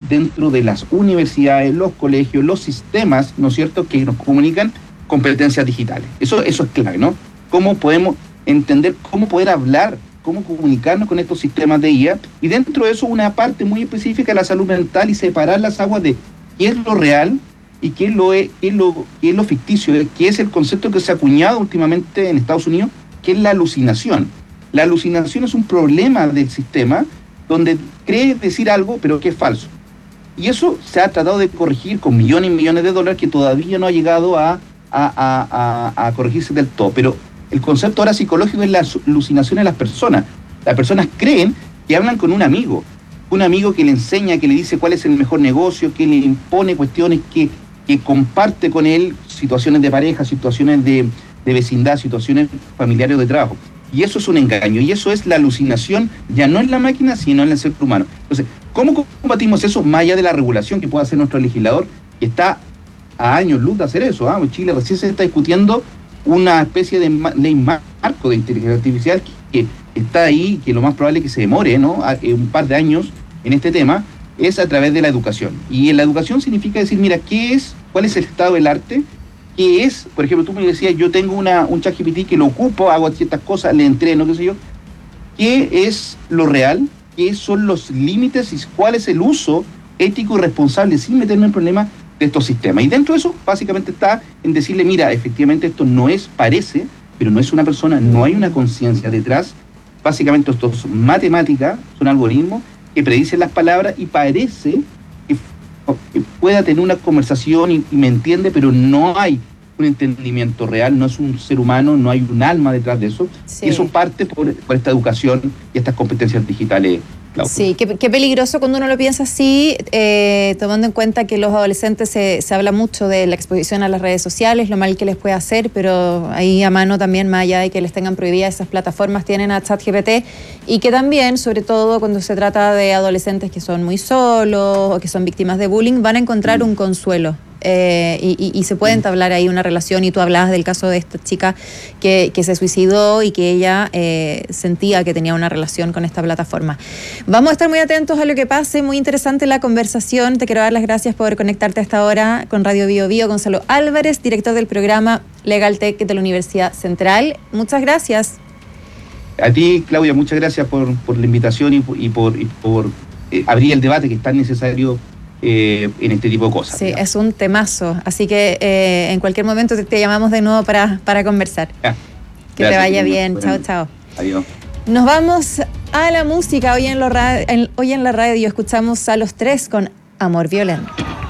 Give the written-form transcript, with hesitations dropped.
dentro de las universidades, los colegios, los sistemas, ¿no es cierto?, que nos comunican competencias digitales. Eso es clave, ¿no? Cómo podemos entender, cómo poder hablar, cómo comunicarnos con estos sistemas de IA, y dentro de eso una parte muy específica de la salud mental, y separar las aguas de qué es lo real y qué es lo ficticio, qué es el concepto que se ha acuñado últimamente en Estados Unidos, que es la alucinación. La alucinación es un problema del sistema donde cree decir algo, pero que es falso. Y eso se ha tratado de corregir con millones y millones de dólares, que todavía no ha llegado a corregirse del todo. Pero el concepto ahora psicológico es la alucinación de las personas. Las personas creen que hablan con un amigo que le enseña, que le dice cuál es el mejor negocio, que le impone cuestiones, que comparte con él situaciones de pareja, situaciones de vecindad, situaciones familiares o de trabajo. Y eso es un engaño, y eso es la alucinación, ya no en la máquina, sino en el ser humano. Entonces, ¿cómo combatimos eso más allá de la regulación que puede hacer nuestro legislador, que está a años luz de hacer eso? En Chile recién se está discutiendo una especie de ley marco de inteligencia artificial que está ahí, que lo más probable es que se demore, ¿no?, un par de años en este tema, es a través de la educación. Y en la educación significa decir, mira, ¿cuál es el estado del arte? ¿Qué es? Por ejemplo, tú me decías, yo tengo un ChatGPT que lo ocupo, hago ciertas cosas, le entreno, qué sé yo. ¿Qué es lo real? ¿Qué son los límites? ¿Y cuál es el uso ético y responsable, sin meterme en problemas, de estos sistemas? Y dentro de eso, básicamente está en decirle, mira, efectivamente esto parece, pero no es una persona, no hay una conciencia detrás. Básicamente esto es matemática, son algoritmos que predicen las palabras, y parece que pueda tener una conversación y me entiende, pero no hay un entendimiento real, no es un ser humano, no hay un alma detrás de eso. Sí. Y eso parte por esta educación y estas competencias digitales. Claudia. Sí, qué peligroso cuando uno lo piensa así, tomando en cuenta que los adolescentes se habla mucho de la exposición a las redes sociales, lo mal que les puede hacer, pero ahí a mano también, más allá de que les tengan prohibidas esas plataformas, tienen a ChatGPT, y que también, sobre todo cuando se trata de adolescentes que son muy solos o que son víctimas de bullying, van a encontrar un consuelo. Y se puede entablar ahí una relación, y tú hablabas del caso de esta chica que se suicidó y que ella sentía que tenía una relación con esta plataforma. Vamos a estar muy atentos a lo que pase, muy interesante la conversación. Te quiero dar las gracias por conectarte a esta hora con Radio Bio Bio. Gonzalo Álvarez, director del programa LegalTech de la Universidad Central. Muchas gracias. A ti, Claudia, muchas gracias por la invitación y por abrir el debate que es tan necesario en este tipo de cosas. Sí, digamos. Es un temazo, así que en cualquier momento te llamamos de nuevo para conversar. Ya. Que gracias, te vaya bien. Chao, chao. Adiós. Nos vamos a la música. Hoy en la radio escuchamos a Los Tres con Amor Violento.